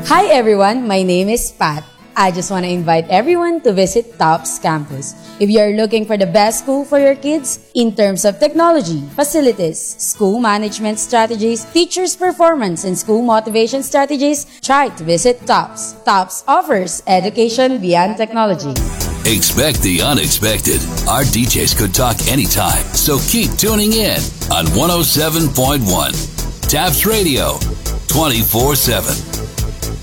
Hi everyone, my name is Pat. I just want to invite everyone to visit TOPS campus. If you are looking for the best school for your kids in terms of technology, facilities, school management strategies, teachers' performance, and school motivation strategies, try to visit TOPS. TOPS offers education beyond technology. Expect the unexpected. Our DJs could talk anytime, so keep tuning in on 107.1 TAPS Radio 24/7.